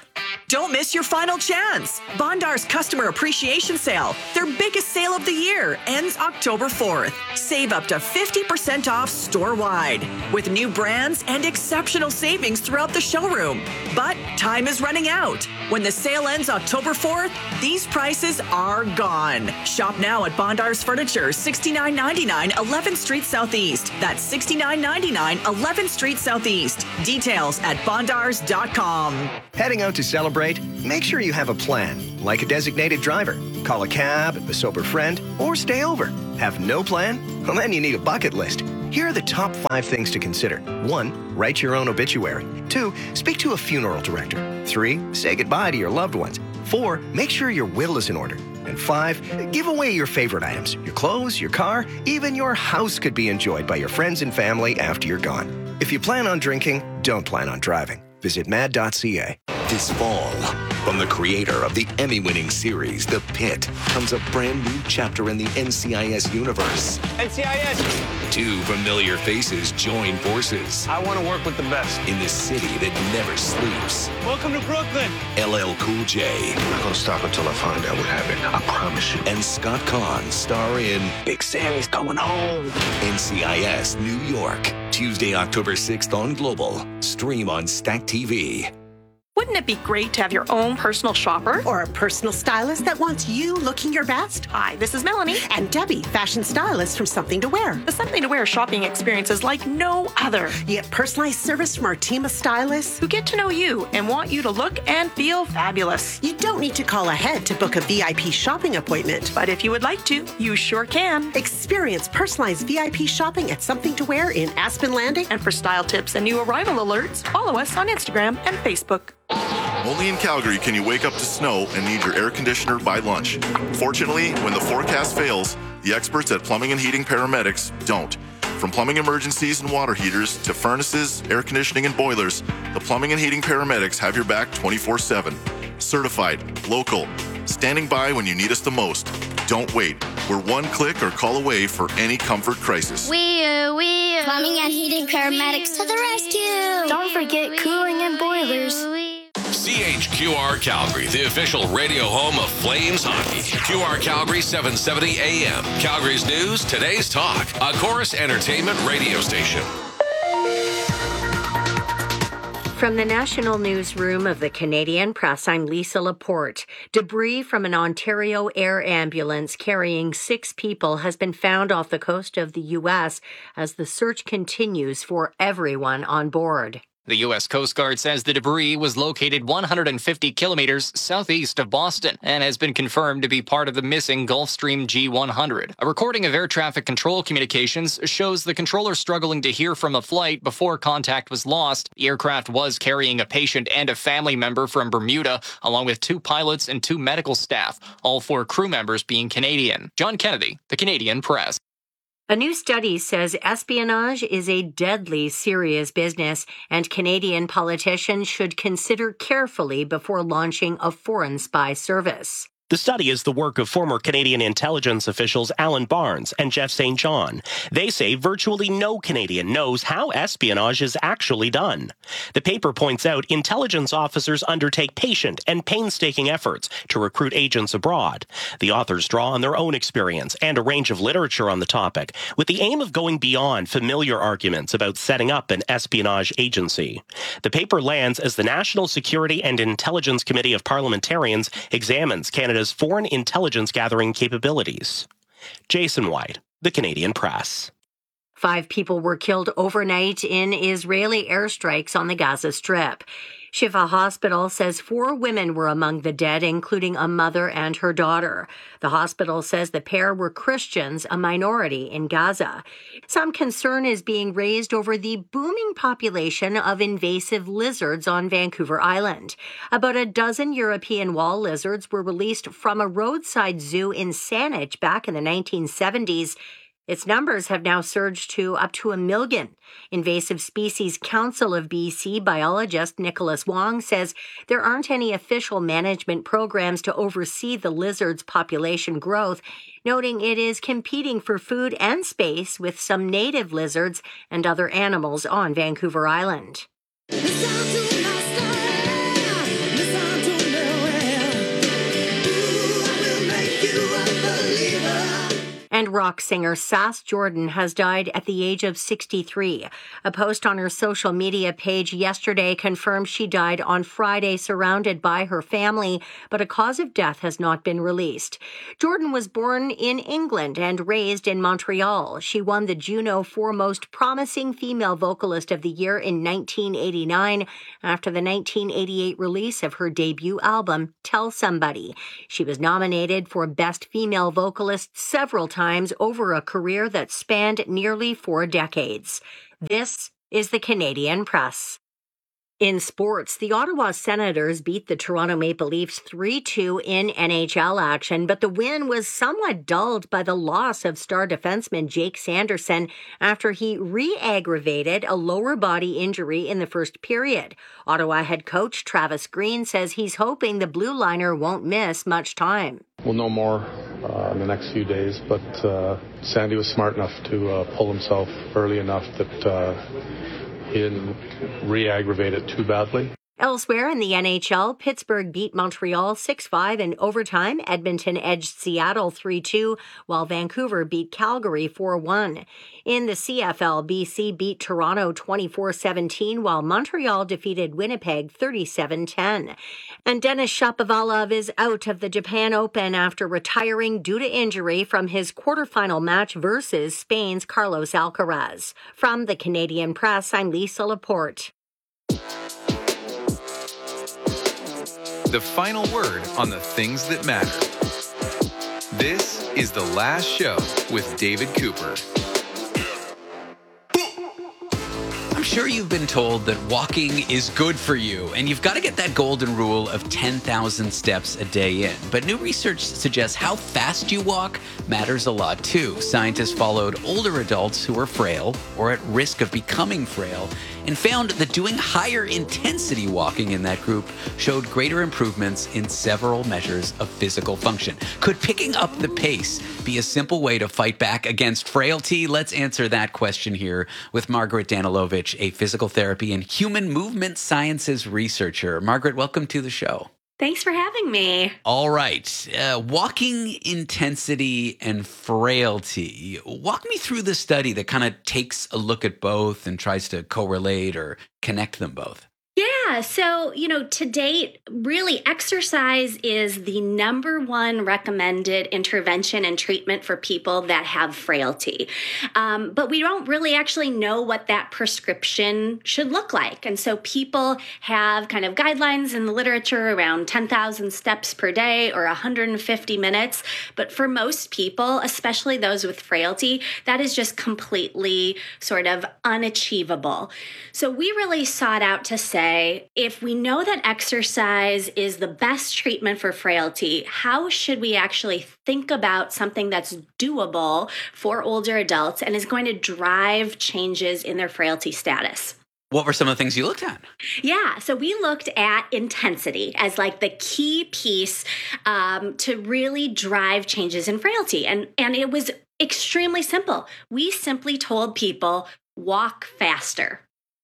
Speaker 3: Don't miss your final chance. Bondar's Customer Appreciation Sale, their biggest sale of the year, ends October fourth. Save up to fifty percent off store-wide with new brands and exceptional savings throughout the showroom. But time is running out. When the sale ends October fourth, these prices are gone. Shop now at Bondar's Furniture, sixty-nine ninety-nine eleventh Street Southeast. That's sixty-nine ninety-nine eleventh Street Southeast. Details at bondars dot com.
Speaker 8: Heading out to celebrate? Make sure you have a plan, like a designated driver. Call a cab, a sober friend, or stay over. Have no plan? Well, then you need a bucket list. Here are the top five things to consider. One, write your own obituary. Two, speak to a funeral director. Three, say goodbye to your loved ones. Four, make sure your will is in order. And five, give away your favorite items. Your clothes, your car, even your house could be enjoyed by your friends and family after you're gone. If you plan on drinking, don't plan on driving. Visit mad dot c a.
Speaker 9: This fall, from the creator of the Emmy-winning series The Pit, comes a brand new chapter in the N C I S universe.
Speaker 10: N C I S!
Speaker 9: Two familiar faces join forces.
Speaker 10: I want to work with the best.
Speaker 9: In this city that never sleeps.
Speaker 10: Welcome to Brooklyn!
Speaker 9: L L Cool J.
Speaker 10: I'm not going to stop until I find out what happened. I promise you.
Speaker 9: And Scott Conn star in
Speaker 10: Big Sammy's Coming Home.
Speaker 9: N C I S New York. Tuesday, October sixth on Global. Stream on Stack T V.
Speaker 11: Wouldn't it be great to have your own personal shopper?
Speaker 12: Or a personal stylist that wants you looking your best?
Speaker 11: Hi, this is Melanie.
Speaker 12: And Debbie, fashion stylist from Something to Wear.
Speaker 11: The Something to Wear shopping experience is like no other.
Speaker 12: You get personalized service from our team of stylists
Speaker 11: who get to know you and want you to look and feel fabulous.
Speaker 12: You don't need to call ahead to book a V I P shopping appointment.
Speaker 11: But if you would like to, you sure can.
Speaker 12: Experience personalized V I P shopping at Something to Wear in Aspen Landing.
Speaker 11: And for style tips and new arrival alerts, follow us on Instagram and Facebook.
Speaker 13: Only in Calgary can you wake up to snow and need your air conditioner by lunch. Fortunately, when the forecast fails, the experts at Plumbing and Heating Paramedics don't. From plumbing emergencies and water heaters to furnaces, air conditioning, and boilers, the Plumbing and Heating Paramedics have your back twenty-four seven. Certified, local, standing by when you need us the most. Don't wait. We're one click or call away for any comfort crisis.
Speaker 5: We are, we are. Plumbing and Heating Paramedics to the rescue. Don't forget cooling and boilers.
Speaker 16: C H Q R Calgary, the official radio home of Flames hockey. Q R Calgary seven seventy A M. Calgary's news, today's talk. A Chorus Entertainment radio station.
Speaker 27: From the National Newsroom of the Canadian Press, I'm Lisa Laporte. Debris from an Ontario air ambulance carrying six people has been found off the coast of the U S as the search continues for everyone on board.
Speaker 28: The U S Coast Guard says the debris was located one hundred fifty kilometers southeast of Boston and has been confirmed to be part of the missing Gulfstream G one hundred. A recording of air traffic control communications shows the controller struggling to hear from a flight before contact was lost. The aircraft was carrying a patient and a family member from Bermuda, along with two pilots and two medical staff, all four crew members being Canadian. John Kennedy, The Canadian Press.
Speaker 27: A new study says espionage is a deadly serious business, and Canadian politicians should consider carefully before launching a foreign spy service.
Speaker 29: The study is the work of former Canadian intelligence officials Alan Barnes and Jeff Saint John. They say virtually no Canadian knows how espionage is actually done. The paper points out intelligence officers undertake patient and painstaking efforts to recruit agents abroad. The authors draw on their own experience and a range of literature on the topic, with the aim of going beyond familiar arguments about setting up an espionage agency. The paper lands as the National Security and Intelligence Committee of Parliamentarians examines Canada's foreign intelligence gathering capabilities. Jason White, The Canadian Press.
Speaker 27: Five people were killed overnight in Israeli airstrikes on the Gaza Strip. Shifa Hospital says four women were among the dead, including a mother and her daughter. The hospital says the pair were Christians, a minority in Gaza. Some concern is being raised over the booming population of invasive lizards on Vancouver Island. About a dozen European wall lizards were released from a roadside zoo in Saanich back in the nineteen seventies. Its numbers have now surged to up to a million. Invasive Species Council of B C biologist Nicholas Wong says there aren't any official management programs to oversee the lizard's population growth, noting it is competing for food and space with some native lizards and other animals on Vancouver Island.
Speaker 30: Listen to my story. Listen to
Speaker 27: And rock singer Sass Jordan has died at the age of sixty-three. A post on her social media page yesterday confirmed she died on Friday surrounded by her family, but a cause of death has not been released. Jordan was born in England and raised in Montreal. She won the Juno for Most Promising Female Vocalist of the Year in nineteen eighty-nine after the nineteen eighty-eight release of her debut album, Tell Somebody. She was nominated for Best Female Vocalist several times over a career that spanned nearly four decades. This is the Canadian Press. In sports, the Ottawa Senators beat the Toronto Maple Leafs three two in N H L action, but the win was somewhat dulled by the loss of star defenseman Jake Sanderson after he re-aggravated a lower body injury in the first period. Ottawa head coach Travis Green says he's hoping the blue liner won't miss much time.
Speaker 2: We'll know more uh, in the next few days, but uh, Sandy was smart enough to uh, pull himself early enough that uh, he didn't re-aggravate it too badly.
Speaker 27: Elsewhere in the N H L, Pittsburgh beat Montreal six five in overtime. Edmonton edged Seattle three two, while Vancouver beat Calgary four one. In the C F L, B C beat Toronto twenty-four seventeen, while Montreal defeated Winnipeg thirty-seven ten. And Denis Shapovalov is out of the Japan Open after retiring due to injury from his quarterfinal match versus Spain's Carlos Alcaraz. From the Canadian Press, I'm Lisa Laporte.
Speaker 14: The final word on the things that matter. This is The Last Show with David Cooper.
Speaker 4: I'm sure you've been told that walking is good for you, and you've got to get that golden rule of ten thousand steps a day in. But new research suggests how fast you walk matters a lot too. Scientists followed older adults who were frail or at risk of becoming frail and found that doing higher intensity walking in that group showed greater improvements in several measures of physical function. Could picking up the pace be a simple way to fight back against frailty? Let's answer that question here with Margaret Danilovich, a physical therapy and human movement sciences researcher. Margaret, welcome to the show.
Speaker 15: Thanks for having me.
Speaker 4: All right. Uh, walking intensity and frailty. Walk me through the study that kind of takes a look at both and tries to correlate or connect them both.
Speaker 15: Yeah, so, you know, to date, really exercise is the number one recommended intervention and treatment for people that have frailty. Um, but we don't really actually know what that prescription should look like. And so people have kind of guidelines in the literature around ten thousand steps per day or one hundred fifty minutes. But for most people, especially those with frailty, that is just completely sort of unachievable. So we really sought out to say, if we know that exercise is the best treatment for frailty, how should we actually think about something that's doable for older adults and is going to drive changes in their frailty status?
Speaker 4: What were some of the things you looked at?
Speaker 15: Yeah, so we looked at intensity as like the key piece um, to really drive changes in frailty. And, and it was extremely simple. We simply told people, walk faster.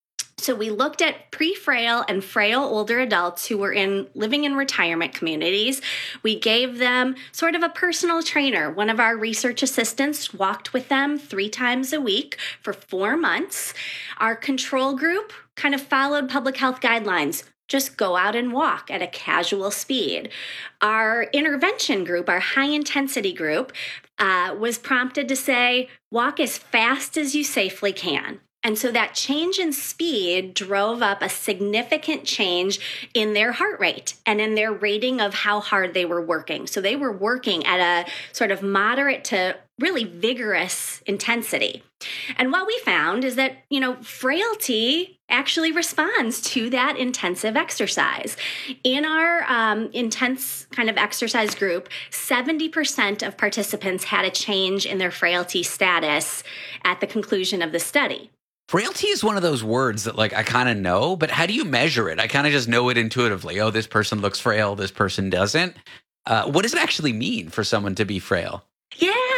Speaker 15: So we looked at pre-frail and frail older adults who were in living in retirement communities. We gave them sort of a personal trainer. One of our research assistants walked with them three times a week for four months. Our control group kind of followed public health guidelines. Just go out and walk at a casual speed. Our intervention group, our high-intensity group, uh, was prompted to say, walk as fast as you safely can. And so that change in speed drove up a significant change in their heart rate and in their rating of how hard they were working. So they were working at a sort of moderate to really vigorous intensity. And what we found is that, you know, frailty actually responds to that intensive exercise. In our um, intense kind of exercise group, seventy percent of participants had a change in their frailty status at the conclusion of the study.
Speaker 4: Frailty is one of those words that, like, I kind of know, but how do you measure it? I kind of just know it intuitively. Oh, this person looks frail, this person doesn't. Uh, what does it actually mean for someone to be frail?
Speaker 15: Yeah,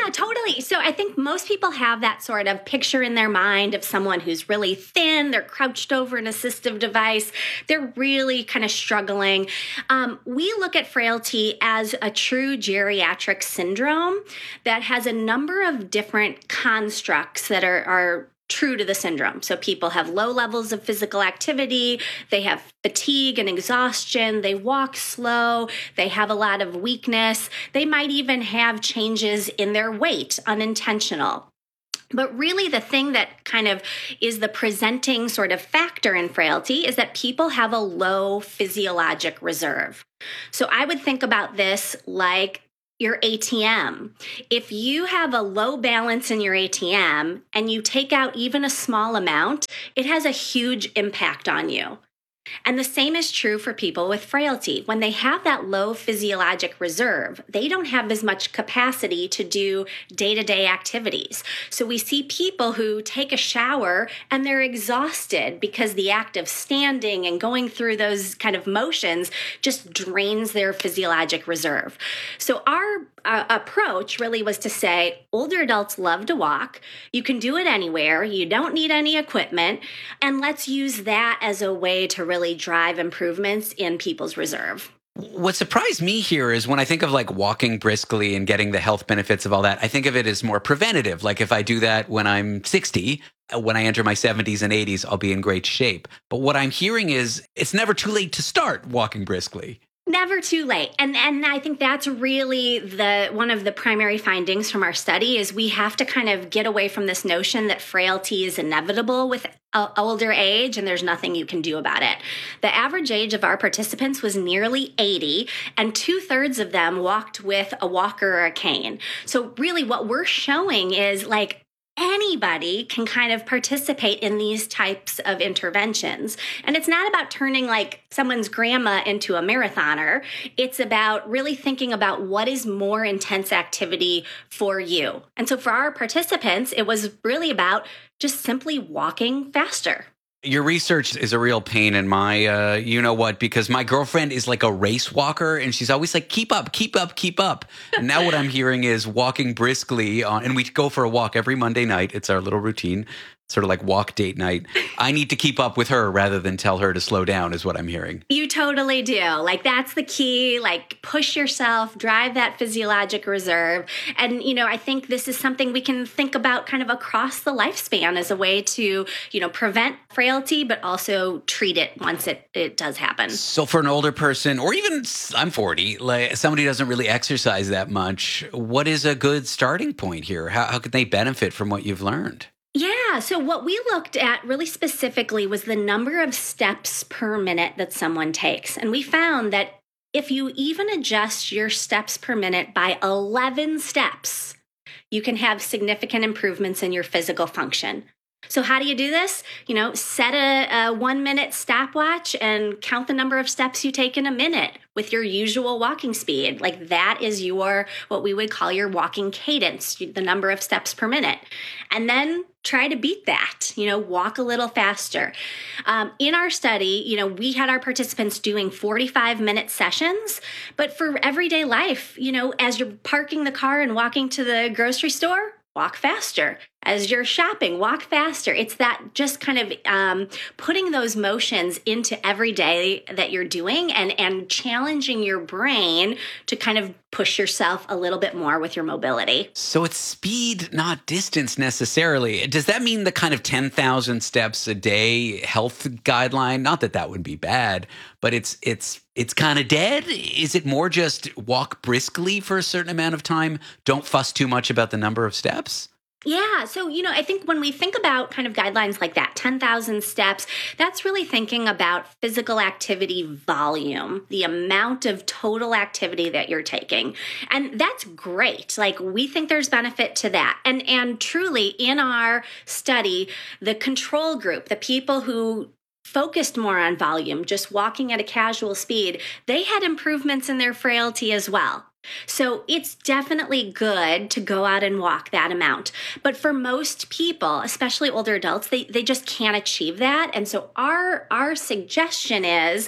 Speaker 15: Yeah, totally. So I think most people have that sort of picture in their mind of someone who's really thin, they're crouched over an assistive device, they're really kind of struggling. Um, we look at frailty as a true geriatric syndrome that has a number of different constructs that are, are true to the syndrome. So people have low levels of physical activity, they have fatigue and exhaustion, they walk slow, they have a lot of weakness, they might even have changes in their weight, unintentional. But really the thing that kind of is the presenting sort of factor in frailty is that people have a low physiologic reserve. So I would think about this like your A T M. If you have a low balance in your A T M and you take out even a small amount, it has a huge impact on you. And the same is true for people with frailty. When they have that low physiologic reserve, they don't have as much capacity to do day-to-day activities. So we see people who take a shower and they're exhausted because the act of standing and going through those kind of motions just drains their physiologic reserve. So our uh, approach really was to say, older adults love to walk. You can do it anywhere. You don't need any equipment. And let's use that as a way to really really drive improvements in people's reserve.
Speaker 4: What surprised me here is when I think of like walking briskly and getting the health benefits of all that, I think of it as more preventative. Like if I do that when I'm sixty, when I enter my seventies and eighties, I'll be in great shape. But what I'm hearing is it's never too late to start walking briskly.
Speaker 15: Never too late. And and I think that's really the one of the primary findings from our study is we have to kind of get away from this notion that frailty is inevitable with a, older age and there's nothing you can do about it. The average age of our participants was nearly eighty, and two-thirds of them walked with a walker or a cane. So really what we're showing is like anybody can kind of participate in these types of interventions. And it's not about turning like someone's grandma into a marathoner. It's about really thinking about what is more intense activity for you. And so for our participants, it was really about just simply walking faster.
Speaker 4: Your research is a real pain in my, uh, you know what, because my girlfriend is like a race walker and she's always like, keep up, keep up, keep up. And now what I'm hearing is walking briskly on, and we go for a walk every Monday night. It's our little routine, sort of like walk date night. I need to keep up with her rather than tell her to slow down is what I'm hearing.
Speaker 15: You totally do. Like that's the key, like push yourself, drive that physiologic reserve. And, you know, I think this is something we can think about kind of across the lifespan as a way to, you know, prevent frailty, but also treat it once it, it does happen.
Speaker 4: So for an older person, or even I'm forty, like somebody who doesn't really exercise that much, what is a good starting point here? How, how can they benefit from what you've learned?
Speaker 15: Yeah, so what we looked at really specifically was the number of steps per minute that someone takes. And we found that if you even adjust your steps per minute by eleven steps, you can have significant improvements in your physical function. So how do you do this? You know, set a, a one minute stopwatch and count the number of steps you take in a minute with your usual walking speed. Like that is your, what we would call your walking cadence, the number of steps per minute. And then try to beat that, you know, walk a little faster. Um, in our study, you know, we had our participants doing forty-five minute sessions, but for everyday life, you know, as you're parking the car and walking to the grocery store, walk faster. As you're shopping, walk faster. It's that just kind of um, putting those motions into every day that you're doing and, and challenging your brain to kind of push yourself a little bit more with your mobility.
Speaker 4: So it's speed, not distance necessarily. Does that mean the kind of ten thousand steps a day health guideline? Not that that would be bad, but it's it's it's kind of dead. Is it more just walk briskly for a certain amount of time? Don't fuss too much about the number of steps?
Speaker 15: Yeah. So, you know, I think when we think about kind of guidelines like that, ten thousand steps, that's really thinking about physical activity volume, the amount of total activity that you're taking. And that's great. Like we think there's benefit to that. And, and truly in our study, the control group, the people who focused more on volume, just walking at a casual speed, they had improvements in their frailty as well. So it's definitely good to go out and walk that amount. But for most people, especially older adults, they, they just can't achieve that. And so our, our suggestion is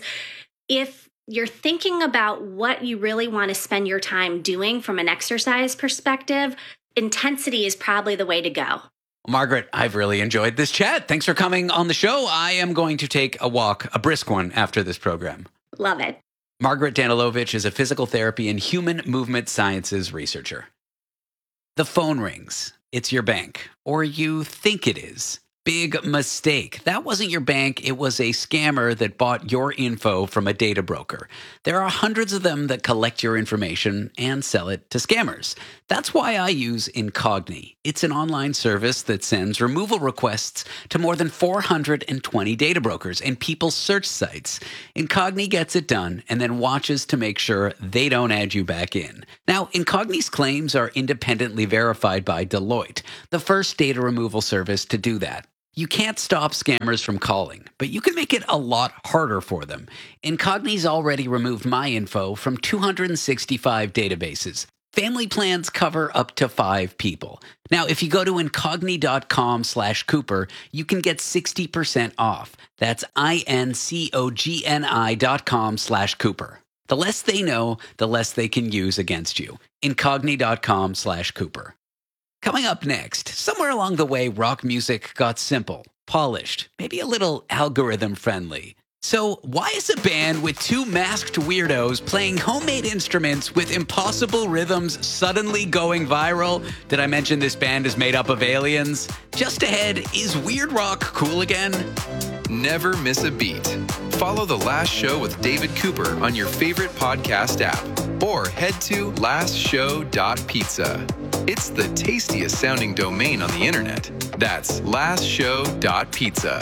Speaker 15: if you're thinking about what you really want to spend your time doing from an exercise perspective, intensity is probably the way to go.
Speaker 4: Margaret, I've really enjoyed this chat. Thanks for coming on the show. I am going to take a walk, a brisk one, after this program.
Speaker 15: Love it.
Speaker 4: Margaret Danilovich is a physical therapy and human movement sciences researcher. The phone rings. It's your bank, or you think it is. Big mistake. That wasn't your bank. It was a scammer that bought your info from a data broker. There are hundreds of them that collect your information and sell it to scammers. That's why I use Incogni. It's an online service that sends removal requests to more than four hundred twenty data brokers and people's search sites. Incogni gets it done and then watches to make sure they don't add you back in. Now, Incogni's claims are independently verified by Deloitte, the first data removal service to do that. You can't stop scammers from calling, but you can make it a lot harder for them. Incogni's already removed my info from two hundred sixty-five databases. Family plans cover up to five people. Now, if you go to incogni.com slash Cooper, you can get sixty percent off. That's I-N-C-O-G-N-I dot com slash Cooper. The less they know, the less they can use against you. Incogni.com slash Cooper. Coming up next, somewhere along the way, rock music got simple, polished, maybe a little algorithm-friendly. So why is a band with two masked weirdos playing homemade instruments with impossible rhythms suddenly going viral? Did I mention this band is made up of aliens? Just ahead, is weird rock cool again?
Speaker 14: Never miss a beat. Follow The Last Show with David Cooper on your favorite podcast app or head to last show dot pizza. It's the tastiest sounding domain on the internet. That's last show dot pizza.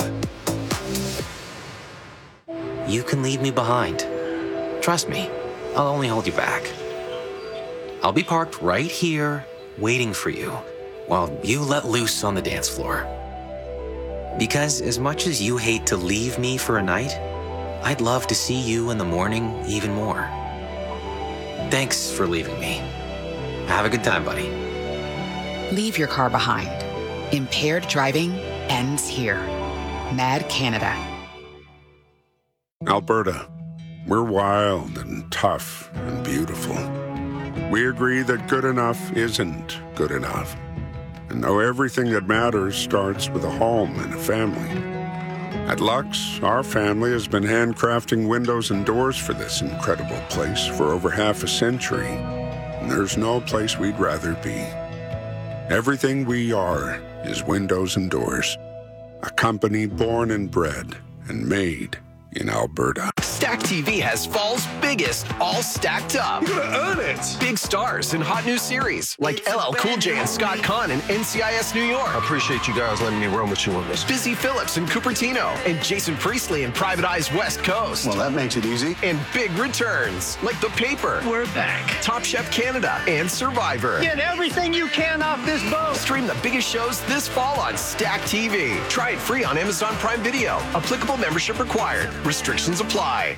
Speaker 1: You can leave me behind. Trust me, I'll only hold you back. I'll be parked right here, waiting for you, while you let loose on the dance floor. Because as much as you hate to leave me for a night, I'd love to see you in the morning even more. Thanks for leaving me. Have a good time, buddy.
Speaker 6: Leave your car behind. Impaired driving ends here. Mad Canada.
Speaker 17: Alberta, we're wild and tough and beautiful. We agree that good enough isn't good enough. And though everything that matters starts with a home and a family, at Lux, our family has been handcrafting windows and doors for this incredible place for over half a century. And there's no place we'd rather be. Everything we are is windows and doors. A company born and bred and made in Alberta.
Speaker 8: Stack T V has fall's biggest, all stacked up.
Speaker 10: You're gonna earn it.
Speaker 8: Big stars in hot new series like L L Cool J and Scott Conn in N C I S New York.
Speaker 10: I appreciate you guys letting me run with you on this.
Speaker 8: Busy Phillips in Cupertino and Jason Priestley in Private Eye's West Coast.
Speaker 10: Well, that makes it easy.
Speaker 8: And big returns like The Paper.
Speaker 10: We're back.
Speaker 8: Top Chef Canada and Survivor.
Speaker 10: Get everything you can off this boat.
Speaker 8: Stream the biggest shows this fall on Stack T V. Try it free on Amazon Prime Video. Applicable membership required. Restrictions apply.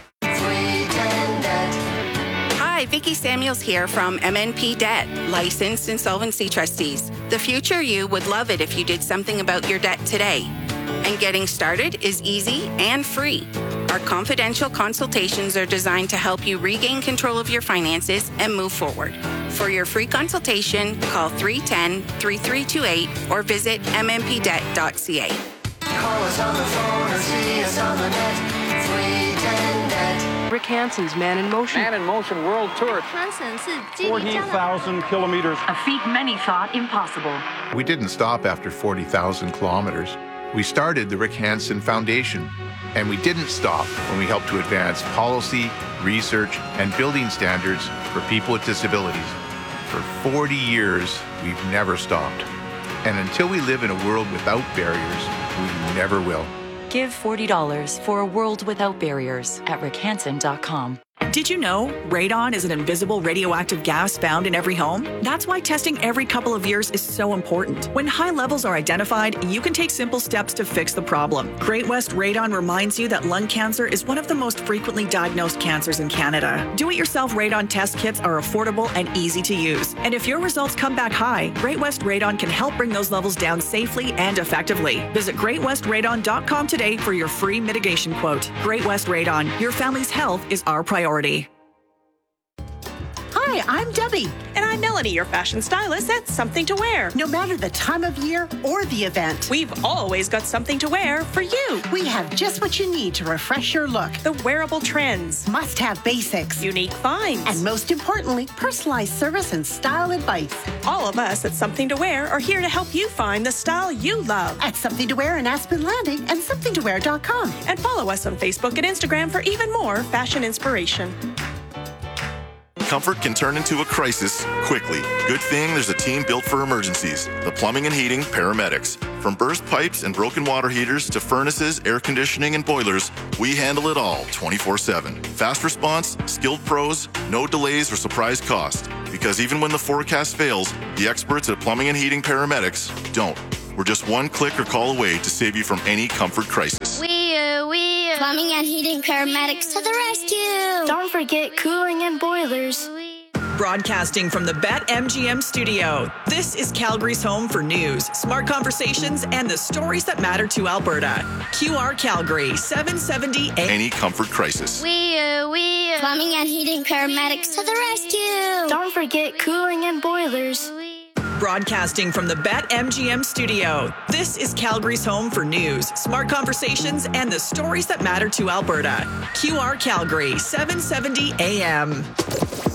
Speaker 18: Hi, Vicki Samuels here from M N P Debt, licensed insolvency trustees. The future you would love it if you did something about your debt today. And getting started is easy and free. Our confidential consultations are designed to help you regain control of your finances and move forward. For your free consultation, call three one zero, three three two eight or visit m n p debt dot c a.
Speaker 19: Call us on the phone or see us on the net. three ten net.
Speaker 11: Rick Hansen's Man in Motion.
Speaker 20: Man in Motion World Tour. forty thousand kilometers.
Speaker 11: A feat many thought impossible.
Speaker 21: We didn't stop after forty thousand kilometers. We started the Rick Hansen Foundation, and we didn't stop when we helped to advance policy, research, and building standards for people with disabilities. For forty years, we've never stopped. And until we live in a world without barriers, we never will.
Speaker 22: Give forty dollars for a world without barriers at rick hansen dot com.
Speaker 3: Did you know radon is an invisible radioactive gas found in every home? That's why testing every couple of years is so important. When high levels are identified, you can take simple steps to fix the problem. Great West Radon reminds you that lung cancer is one of the most frequently diagnosed cancers in Canada. Do-it-yourself radon test kits are affordable and easy to use. And if your results come back high, Great West Radon can help bring those levels down safely and effectively. Visit great west radon dot com today for your free mitigation quote. Great West Radon, your family's health is our priority.
Speaker 5: Hi, I'm Debbie.
Speaker 11: And I'm Melanie, your fashion stylist at Something to Wear.
Speaker 5: No matter the time of year or the event,
Speaker 11: we've always got something to wear for you.
Speaker 5: We have just what you need to refresh your look.
Speaker 11: The wearable trends,
Speaker 5: must-have basics,
Speaker 11: unique finds,
Speaker 5: and most importantly, personalized service and style advice.
Speaker 11: All of us at Something to Wear are here to help you find the style you love.
Speaker 5: At Something to Wear in Aspen Landing and something to wear dot com.
Speaker 11: And follow us on Facebook and Instagram for even more fashion inspiration.
Speaker 7: Comfort can turn into a crisis quickly. Good thing there's a team built for emergencies. The Plumbing and Heating Paramedics. From burst pipes and broken water heaters to furnaces, air conditioning, and boilers, we handle it all twenty-four seven. Fast response, skilled pros, no delays or surprise cost. Because even when the forecast fails, the experts at Plumbing and Heating Paramedics don't. We're just one click or call away to save you from any comfort crisis.
Speaker 9: We, uh, we, uh, Plumbing and Heating Paramedics to the rescue.
Speaker 11: Don't forget cooling and boilers.
Speaker 3: Broadcasting from the BetMGM studio, this is Calgary's home for news, smart conversations, and the stories that matter to Alberta. Q R Calgary, seven seventy A M.
Speaker 7: Any comfort crisis.
Speaker 9: We, uh, we, uh, Plumbing and Heating Paramedics to the rescue.
Speaker 11: Don't forget cooling and boilers.
Speaker 3: Broadcasting from the BetMGM studio, this is Calgary's home for news, smart conversations, and the stories that matter to Alberta. Q R Calgary, seven seventy A M.